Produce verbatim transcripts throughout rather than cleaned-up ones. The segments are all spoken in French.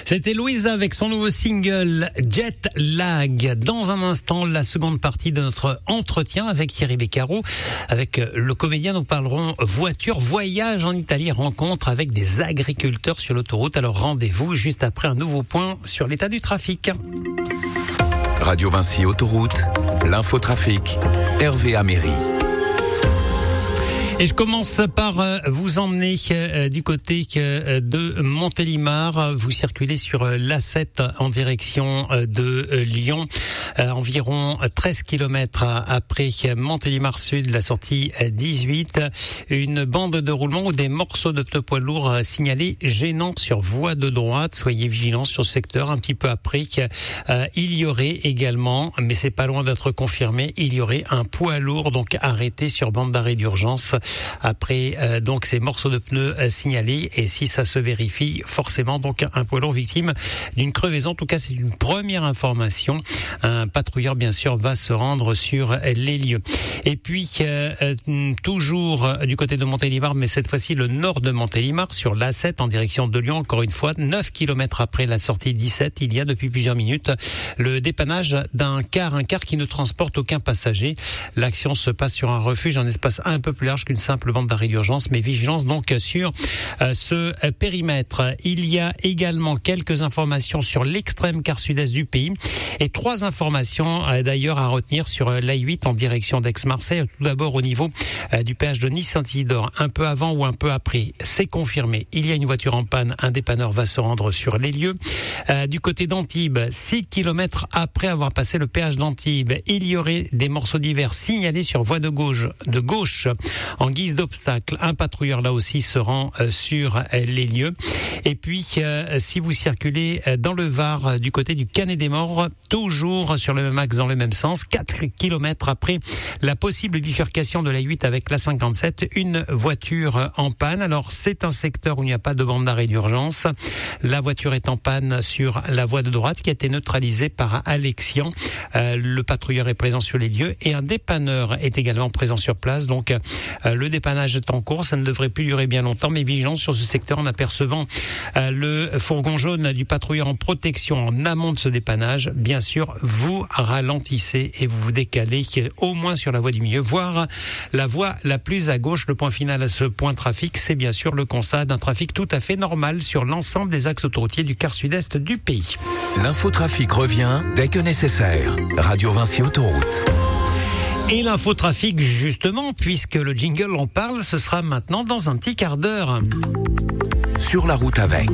C'était Louisa avec son nouveau single Jet Lag. Dans un instant, la seconde partie de notre entretien avec Thierry Beccaro. Avec le comédien, nous parlerons voiture, voyage en Italie, rencontre avec des agriculteurs sur l'autoroute. Alors rendez-vous juste après un nouveau point sur l'état du trafic. Radio Vinci Autoroute, l'infotrafic, Hervé Améry. Et je commence par vous emmener du côté de Montélimar. Vous circulez sur l'A sept en direction de Lyon. Environ treize kilomètres après Montélimar Sud, la sortie dix-huit. Une bande de roulement ou des morceaux de pneus poids lourds signalés gênants sur voie de droite. Soyez vigilants sur ce secteur. Un petit peu après, il y aurait également, mais c'est pas loin d'être confirmé, il y aurait un poids lourd donc arrêté sur bande d'arrêt d'urgence. Après euh, donc ces morceaux de pneus euh, signalés, et si ça se vérifie, forcément donc un poids lourd victime d'une crevaison. En tout cas, c'est une première information. Un patrouilleur bien sûr va se rendre sur les lieux. Et puis euh, euh, toujours du côté de Montélimar, mais cette fois-ci le nord de Montélimar, sur l'A sept en direction de Lyon. Encore une fois, neuf kilomètres après la sortie dix-sept, il y a depuis plusieurs minutes le dépannage d'un car, un car qui ne transporte aucun passager. L'action se passe sur un refuge, un espace un peu plus large qu'une simple bande d'arrêt d'urgence, mais vigilance donc sur euh, ce euh, périmètre. Il y a également quelques informations sur l'extrême quart sud-est du pays et trois informations euh, d'ailleurs à retenir sur euh, l'A huit en direction d'Aix-Marseille. Tout d'abord au niveau euh, du péage de Nice-Saint-Isidore, un peu avant ou un peu après, c'est confirmé. Il y a une voiture en panne, un dépanneur va se rendre sur les lieux. Euh, du côté d'Antibes, six kilomètres après avoir passé le péage d'Antibes, il y aurait des morceaux divers signalés sur voie de gauche, de gauche en guise d'obstacle. Un patrouilleur là aussi se rend euh, sur euh, les lieux. Et puis euh, si vous circulez euh, dans le Var euh, du côté du Canet des Morts, toujours sur le même axe dans le même sens, quatre kilomètres après la possible bifurcation de l'A huit avec la cinquante-sept, une voiture euh, en panne. Alors c'est un secteur où il n'y a pas de bande d'arrêt d'urgence. La voiture est en panne sur la voie de droite qui a été neutralisée par Alexian. Euh, le patrouilleur est présent sur les lieux et un dépanneur est également présent sur place. Donc euh, le dépannage est en cours, ça ne devrait plus durer bien longtemps, mais vigilance sur ce secteur en apercevant euh, le fourgon jaune du patrouilleur en protection en amont de ce dépannage. Bien sûr, vous ralentissez et vous vous décalez au moins sur la voie du milieu, voire la voie la plus à gauche. Le point final à ce point trafic, c'est bien sûr le constat d'un trafic tout à fait normal sur l'ensemble des axes autoroutiers du quart sud-est du pays. L'infotrafic revient dès que nécessaire. Radio Vinci Autoroute. Et l'infotrafic, justement, puisque le jingle en parle, ce sera maintenant dans un petit quart d'heure. Sur la route avec.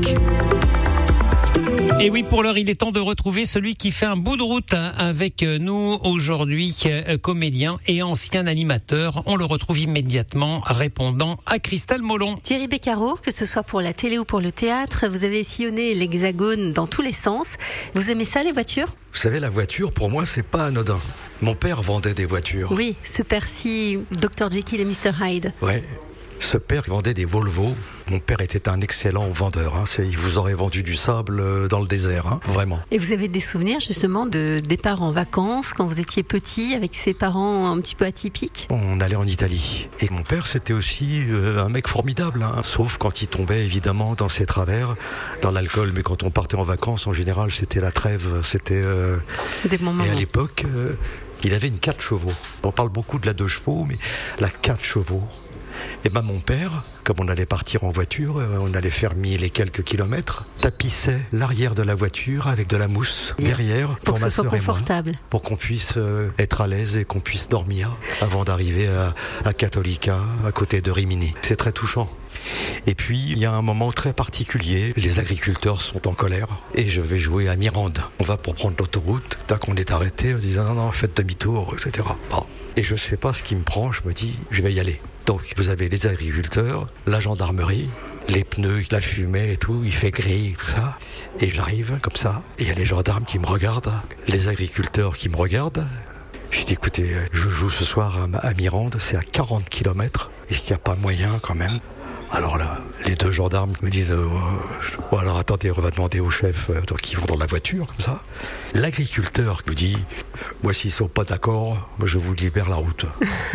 Et oui, pour l'heure, il est temps de retrouver celui qui fait un bout de route avec nous aujourd'hui, comédien et ancien animateur. On le retrouve immédiatement répondant à Christelle Molon. Thierry Beccaro, que ce soit pour la télé ou pour le théâtre, vous avez sillonné l'Hexagone dans tous les sens. Vous aimez ça, les voitures ? Vous savez, la voiture, pour moi, c'est pas anodin. Mon père vendait des voitures. Oui, ce père-ci, docteur Jekyll et mister Hyde. Ouais. Ce père vendait des Volvo. Mon père était un excellent vendeur. Hein. C'est, il vous aurait vendu du sable dans le désert, hein, vraiment. Et vous avez des souvenirs justement de départ en vacances quand vous étiez petit, avec ses parents un petit peu atypiques ? On allait en Italie. Et mon père, c'était aussi euh, un mec formidable. Hein. Sauf quand il tombait évidemment dans ses travers, dans l'alcool. Mais quand on partait en vacances, en général, c'était la trêve. C'était. Euh... Des bons moments. Et à l'époque, euh, il avait une quatre chevaux. On parle beaucoup de la deux chevaux, mais la quatre chevaux. Et ben mon père, comme on allait partir en voiture, on allait faire mille et quelques kilomètres, tapissait l'arrière de la voiture avec de la mousse derrière pour, pour ma sœur et moi, pour qu'on puisse euh, être à l'aise et qu'on puisse dormir avant d'arriver à, à Cattolica, à côté de Rimini. C'est très touchant. Et puis, il y a un moment très particulier. Les agriculteurs sont en colère et je vais jouer à Mirande. On va pour prendre l'autoroute. Dès qu'on est arrêté, on dit non, non, faites demi-tour, et cetera. Bon. Et je sais pas ce qui me prend, je me dis, je vais y aller. Donc, vous avez les agriculteurs, la gendarmerie, les pneus, la fumée et tout, il fait gris, tout ça. Et j'arrive comme ça, et il y a les gendarmes qui me regardent, les agriculteurs qui me regardent. Je dis, écoutez, je joue ce soir à Mirande, c'est à quarante kilomètres. Est-ce qu'il n'y a pas moyen quand même ? Alors là, les deux gendarmes me disent euh, oh, alors attendez, on va demander au chef, euh, donc ils vont dans la voiture, comme ça. L'agriculteur me dit moi, s'ils sont pas d'accord, moi, je vous libère la route.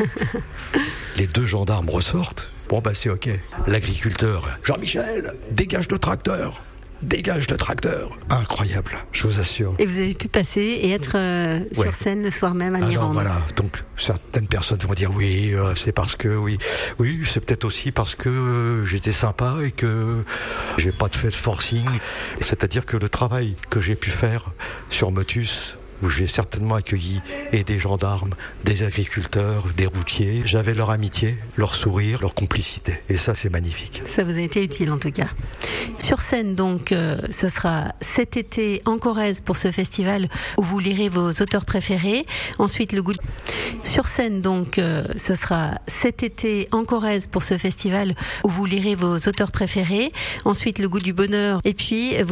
Les deux gendarmes ressortent. Bon, bah, c'est ok. L'agriculteur, Jean-Michel, dégage le tracteur. dégage le tracteur. Incroyable, je vous assure. Et vous avez pu passer et être euh, sur ouais. scène le soir même à Mirande. Alors voilà, donc certaines personnes vont dire oui, euh, c'est parce que oui, oui, c'est peut-être aussi parce que euh, j'étais sympa et que j'ai pas fait de forcing. C'est-à-dire que le travail que j'ai pu faire sur Motus, où j'ai certainement accueilli et des gendarmes, des agriculteurs, des routiers. J'avais leur amitié, leur sourire, leur complicité. Et ça, c'est magnifique. Ça vous a été utile en tout cas. Sur scène, donc, euh, ce sera cet été en Corrèze pour ce festival où vous lirez vos auteurs préférés. Ensuite, le goût... Sur scène, donc, euh, ce sera cet été en Corrèze pour ce festival où vous lirez vos auteurs préférés. Ensuite, le goût du bonheur. Et puis, vous